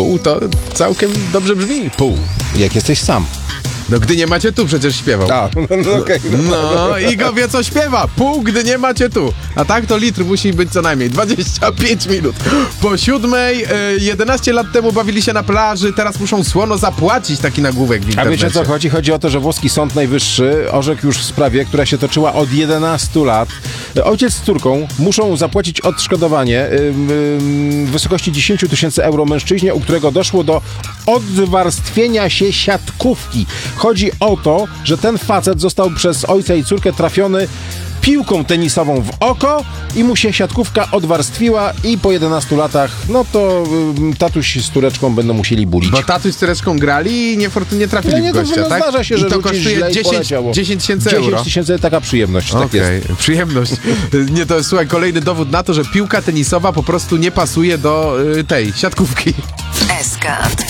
pół to całkiem dobrze brzmi. Pół. Jak jesteś sam. No gdy nie macie tu, przecież śpiewał. Okej. No, Igo wie co śpiewa. Pół, gdy nie macie tu. A tak to litr musi być co najmniej. 25 minut. Po 7:00, 11 lat temu bawili się na plaży, teraz muszą słono zapłacić taki nagłówek w A internecie. wiecie co chodzi? Chodzi o to, że włoski Sąd Najwyższy orzekł już w sprawie, która się toczyła od 11 lat. Ojciec z córką muszą zapłacić odszkodowanie w wysokości 10 000 euro mężczyźnie, u którego doszło do odwarstwienia się siatkówki. Chodzi o to, że ten facet został przez ojca i córkę trafiony piłką tenisową w oko i mu się siatkówka odwarstwiła i po 11 latach, no to tatuś z córeczką będą musieli bulić. Bo tatuś z córeczką grali i niefortunnie trafili w gościa, tak? Zdarza się, I że to rzucisz kosztuje źle i 10 poleciało. 000 euro. 10 000, taka przyjemność, tak jest. Okej, przyjemność. Nie, to słuchaj, kolejny dowód na to, że piłka tenisowa po prostu nie pasuje do tej siatkówki. SK